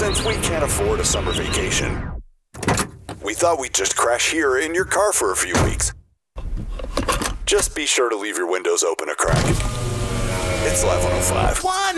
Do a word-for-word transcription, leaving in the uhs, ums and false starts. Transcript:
since we can't afford a summer vacation, we thought we'd just crash here in your car for a few weeks. Just be sure to leave your windows open a crack. It's Live one oh five. One.